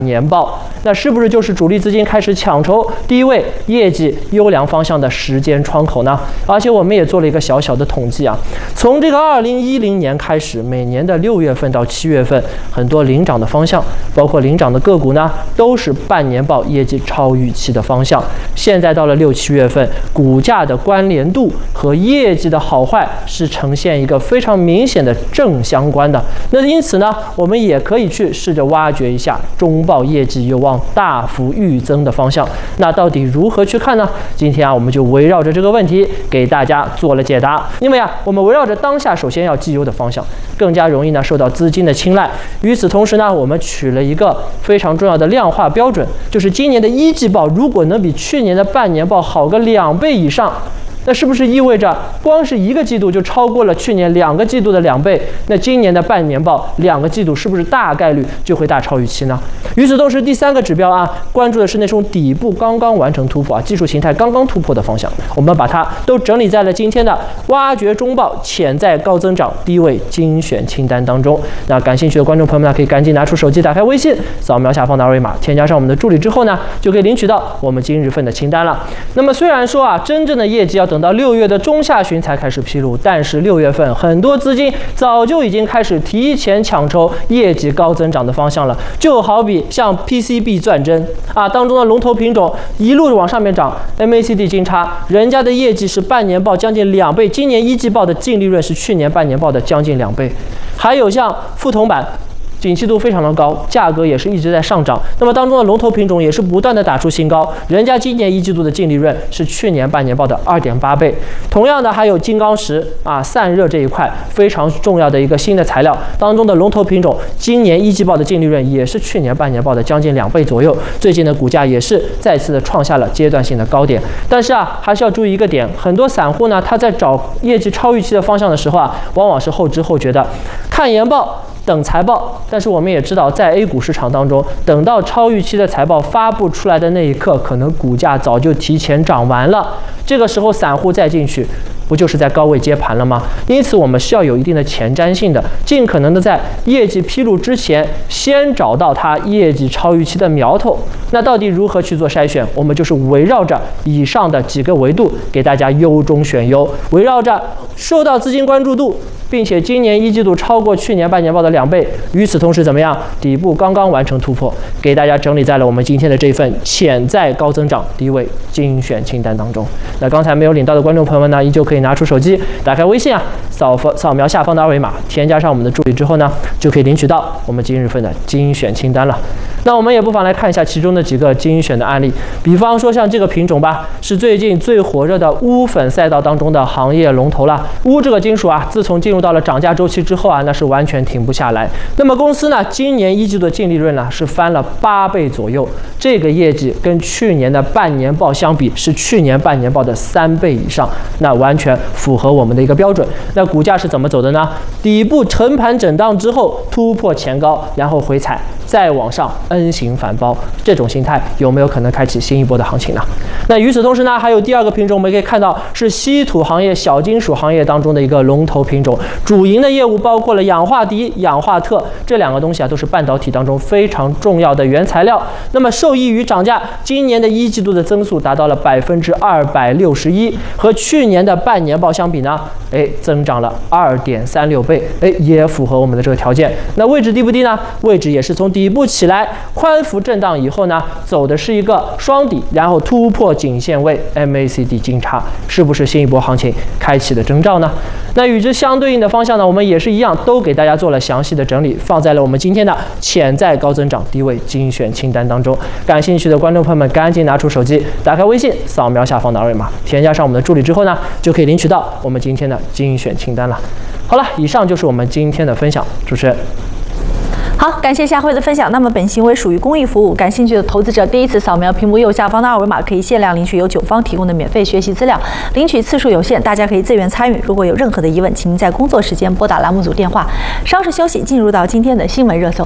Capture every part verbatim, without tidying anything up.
年报，那是不是就是主力资金开始抢筹低位业绩优良方向的时间窗口呢？而且我们也做了一个小小的统计啊，从这个二零一零年开始，每年的六月份到七月份，很多领涨的方向，包括领涨的个股呢，都是半年报业绩超预期的方向。现在到了六七月份，股价的关联度和业绩的好坏是呈现一个非常明显的正相关的。那因此呢，我们也可以去试着挖掘一下中报业绩有望大幅预增的方向。那到底如何去看呢？今天啊，我们就围绕着这个问题给大家做了解答。因为啊，我们围绕着当下首先要绩优的方向，更加容易呢受到资金的青睐。与此同时呢，我们取了一个非常重要的量化标准，就是今年的一季报如果能比去年的半年报好个两倍以上，那是不是意味着光是一个季度就超过了去年两个季度的两倍？那今年的半年报两个季度是不是大概率就会大超预期呢？与此同时，第三个指标啊，关注的是那种底部刚刚完成突破啊，技术形态刚刚突破的方向，我们把它都整理在了今天的挖掘中报潜在高增长低位精选清单当中。那感兴趣的观众朋友们呢，可以赶紧拿出手机，打开微信，扫描下方的二维码，添加上我们的助理之后呢，就可以领取到我们今日份的清单了。那么虽然说啊，真正的业绩要等到六月的中下旬才开始披露，但是六月份很多资金早就已经开始提前抢筹业绩高增长的方向了。就好比像 P C B 钻针啊当中的龙头品种一路往上面涨 ，M A C D 金叉，人家的业绩是半年报将近两倍，今年一季报的净利润是去年半年报的将近两倍。还有像富铜板，景气度非常的高，价格也是一直在上涨。那么当中的龙头品种也是不断的打出新高，人家今年一季度的净利润是去年半年报的 二点八倍。同样的还有金刚石啊，散热这一块非常重要的一个新的材料当中的龙头品种，今年一季报的净利润也是去年半年报的将近两倍左右。最近的股价也是再次的创下了阶段性的高点。但是啊，还是要注意一个点，很多散户呢他在找业绩超预期的方向的时候啊，往往是后知后觉的，看研报等财报。但是我们也知道，在 A 股市场当中，等到超预期的财报发布出来的那一刻，可能股价早就提前涨完了。这个时候散户再进去，不就是在高位接盘了吗？因此我们需要有一定的前瞻性的，尽可能的在业绩披露之前，先找到它业绩超预期的苗头。那到底如何去做筛选？我们就是围绕着以上的几个维度，给大家优中选优，围绕着受到资金关注度，并且今年一季度超过去年半年报的两倍。与此同时怎么样？底部刚刚完成突破，给大家整理在了我们今天的这份潜在高增长低位精选清单当中。那刚才没有领到的观众朋友们呢，依旧可以拿出手机，打开微信啊，扫扫描下方的二维码，添加上我们的助理之后呢，就可以领取到我们今日份的精选清单了。那我们也不妨来看一下其中的几个精选的案例，比方说像这个品种吧，是最近最火热的钨粉赛道当中的行业龙头了。钨这个金属啊，自从进入到了涨价周期之后啊，那是完全停不下来。那么公司呢，今年一季度的净利润呢是翻了八倍左右，这个业绩跟去年的半年报相比，是去年半年报的三倍以上，那完全符合我们的一个标准。那股价是怎么走的呢？底部横盘震荡之后突破前高，然后回踩，再往上 N 型反包，这种形态有没有可能开启新一波的行情呢？那与此同时呢，还有第二个品种，我们可以看到是稀土行业、小金属行业当中的一个龙头品种，主营的业务包括了氧化镝、氧化锭这两个东西啊，都是半导体当中非常重要的原材料。那么受益于涨价，今年的一季度的增速达到了百分之二百六十一，和去年的半年报相比呢，哎，增长了二点三六倍，哎，也符合我们的这个条件。那位置低不低呢？位置也是从底部起来，宽幅震荡以后呢，走的是一个双底，然后突破颈线位 M A C D 金叉，是不是新一波行情开启的征兆呢？那与之相对应的方向呢，我们也是一样，都给大家做了详细的整理，放在了我们今天的潜在高增长低位精选清单当中。感兴趣的观众朋友们，赶紧拿出手机，打开微信，扫描下方的二维码，添加上我们的助理之后呢，就可以领取到我们今天的精选清单了。好了，以上就是我们今天的分享，主持人。 好，感谢夏辉的分享。那么本行为属于公益服务，感兴趣的投资者第一次扫描屏幕右下方的二维码，可以限量领取由九方提供的免费学习资料，领取次数有限，大家可以自愿参与。如果有任何的疑问，请您在工作时间拨打栏目组电话。稍事休息，进入到今天的新闻热搜。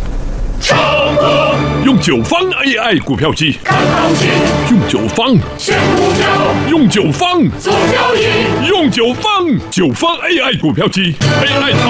用九方 A I 股票机看行情，用九方选股票，用九方做交易，用九方九方 A I 股票机 A I。